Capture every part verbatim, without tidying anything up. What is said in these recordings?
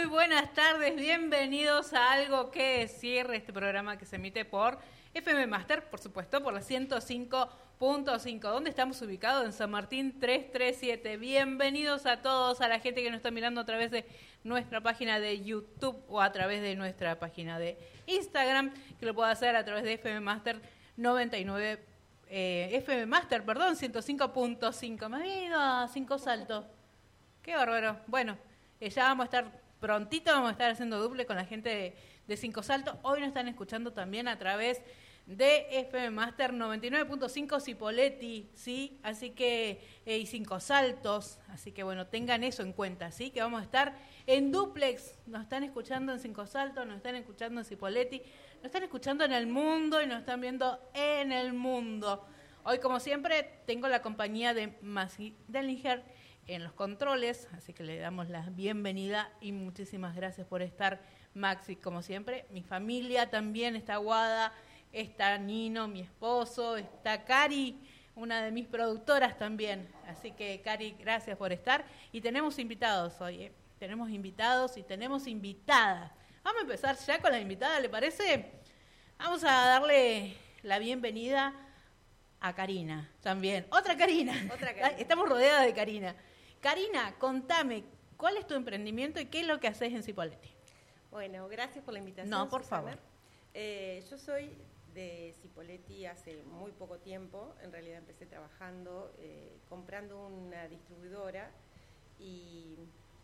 Muy buenas tardes, bienvenidos a Algo que Cierre, este programa que se emite por F M Master, por supuesto, por la ciento cinco punto cinco. ¿Dónde estamos ubicados? En San Martín trescientos treinta y siete. Bienvenidos a todos, a la gente que nos está mirando a través de nuestra página de YouTube o a través de nuestra página de Instagram, que lo puede hacer a través de F M Master noventa y nueve, eh, F M Master, perdón, ciento cinco punto cinco. Me he ido a cinco saltos. Qué bárbaro. Bueno, eh, ya vamos a estar prontito, vamos a estar haciendo duple con la gente de, de Cinco Saltos. Hoy nos están escuchando también a través de F M Master noventa y nueve punto cinco Cipolletti, ¿sí? Así que, eh, y Cinco Saltos, así que bueno, tengan eso en cuenta, ¿sí? Que vamos a estar en duplex, nos están escuchando en Cinco Saltos, nos están escuchando en Cipolletti, nos están escuchando en el mundo y nos están viendo en el mundo. Hoy, como siempre, tengo la compañía de Maxi Dellinger en los controles, así que le damos la bienvenida y muchísimas gracias por estar, Maxi, como siempre. Mi familia también está Guada, está Nino, mi esposo, está Cari, una de mis productoras también. Así que, Cari, gracias por estar. Y tenemos invitados hoy, ¿eh? Tenemos invitados y tenemos invitadas. Vamos a empezar ya con la invitada, ¿le parece? Vamos a darle la bienvenida a Karina también. Otra Karina. Otra Karina. Estamos rodeadas de Karina. Karina, contame, ¿cuál es tu emprendimiento y qué es lo que haces en Cipolletti? Bueno, gracias por la invitación. No, por Susana. favor. Eh, yo soy de Cipolletti hace muy poco tiempo. En realidad empecé trabajando, eh, comprando una distribuidora y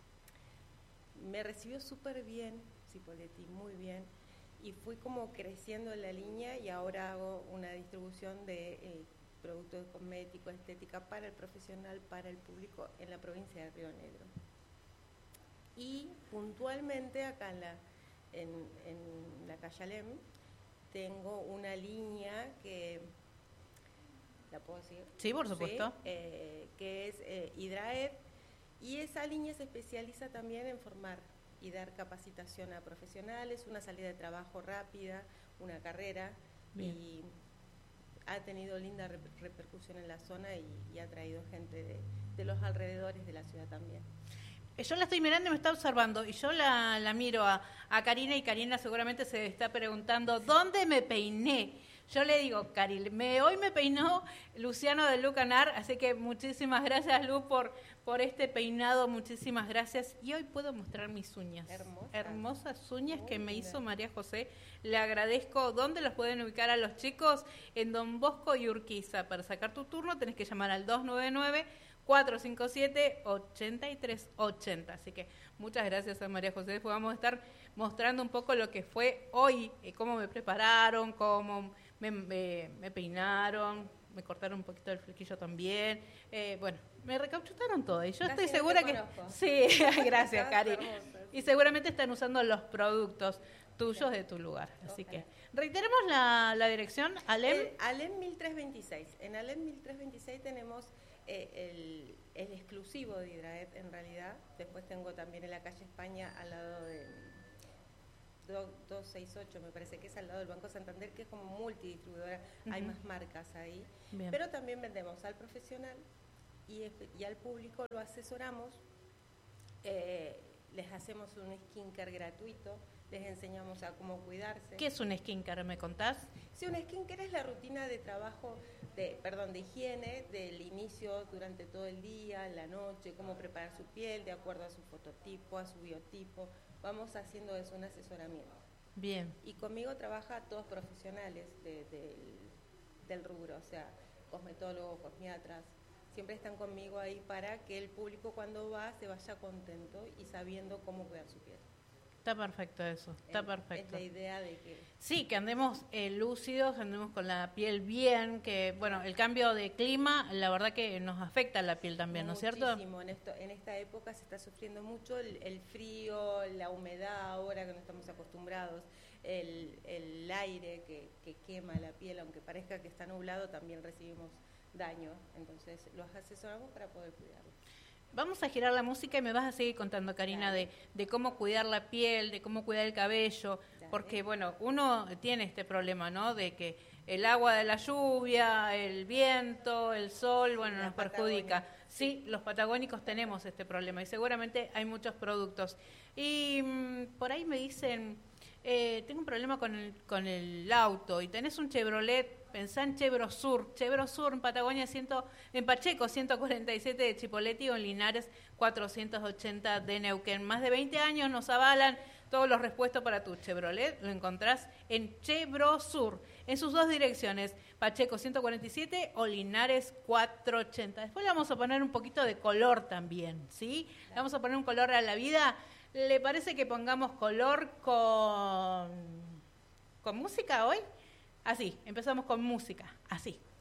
me recibió súper bien Cipolletti, muy bien. Y fui como creciendo en la línea y ahora hago una distribución de eh, productos cosméticos, estética para el profesional, para el público en la provincia de Río Negro. Y puntualmente acá en la, en, en la calle Alem tengo una línea que, ¿la puedo decir? Sí, por supuesto. Sí, eh, que es eh, Hidraed, y esa línea se especializa también en formar y dar capacitación a profesionales, una salida de trabajo rápida, una carrera. Bien. Y ha tenido linda re- repercusión en la zona y, y ha traído gente de, de los alrededores de la ciudad también. Yo la estoy mirando y me está observando, y yo la, la miro a, a Karina, y Karina seguramente se está preguntando, ¿dónde me peiné? Yo le digo, Cari, me, hoy me peinó Luciano de Lucanar, así que muchísimas gracias, Lu, por, por este peinado, muchísimas gracias. Y hoy puedo mostrar mis uñas. Hermosa. Hermosas uñas Muy que me linda. hizo María José. Le agradezco. ¿Dónde los pueden ubicar a los chicos? En Don Bosco y Urquiza. Para sacar tu turno tenés que llamar al dos nueve nueve, cuatro cinco siete, ocho tres ocho cero. Así que muchas gracias a María José. Después vamos a estar mostrando un poco lo que fue hoy, eh, cómo me prepararon, cómo me, me, me peinaron, me cortaron un poquito el flequillo también. Eh, bueno, me recauchutaron todo. Y yo Casi estoy no segura te que... conozco. Sí, gracias, Cari. Hermosa, sí. Y seguramente están usando los productos tuyos de tu lugar. Así Ojalá. que reiteremos la, la dirección, Alem. El Alem mil trescientos veintiséis. En Alem mil trescientos veintiséis tenemos eh, el, el exclusivo de Hidraed en realidad. Después tengo también en la calle España al lado de doscientos sesenta y ocho, me parece que es al lado del Banco Santander, que es como multidistribuidora. Uh-huh. Hay más marcas ahí. Bien. Pero también vendemos al profesional y, y al público lo asesoramos. Eh, les hacemos un skincare gratuito, les enseñamos a cómo cuidarse. ¿Qué es un skincare? ¿Me contás? Sí, un skincare es la rutina de trabajo, de, perdón, de higiene, del inicio durante todo el día, la noche, cómo preparar su piel de acuerdo a su fototipo, a su biotipo. Vamos haciendo eso, un asesoramiento. Bien. Y conmigo trabaja todos profesionales de, de, del rubro, o sea, cosmetólogos, cosmiatras. Siempre están conmigo ahí para que el público cuando va se vaya contento y sabiendo cómo cuidar su piel. Está perfecto eso, está es, perfecto. Es la idea de que... Sí, que andemos eh, lúcidos, que andemos con la piel bien, que bueno, el cambio de clima, la verdad que nos afecta a la piel también, ¿no es cierto? Muchísimo, en, esto, en esta época se está sufriendo mucho el, el frío, la humedad ahora que no estamos acostumbrados, el, el aire que, que quema la piel, aunque parezca que está nublado, también recibimos daño, entonces los asesoramos para poder cuidarlo. Vamos a girar la música y me vas a seguir contando, Karina, de, de cómo cuidar la piel, de cómo cuidar el cabello, Dale. Porque, bueno, uno tiene este problema, ¿no?, de que el agua de la lluvia, el viento, el sol, bueno, la nos perjudica. Sí, los patagónicos tenemos este problema y seguramente hay muchos productos. Y mmm, por ahí me dicen, eh, tengo un problema con el, con el auto y tenés un Chevrolet, pensá en Chevrosur, Chevrosur en Patagonia, cien, en Pacheco ciento cuarenta y siete de Chipoleti o en Linares cuatrocientos ochenta de Neuquén. Más de veinte años nos avalan todos los repuestos para tu Chevrolet, lo encontrás en Chevrosur, en sus dos direcciones, Pacheco ciento cuarenta y siete o Linares cuatrocientos ochenta. Después le vamos a poner un poquito de color también, ¿sí? Le vamos a poner un color a la vida. ¿Le parece que pongamos color con, con música hoy? Así, empezamos con música, así.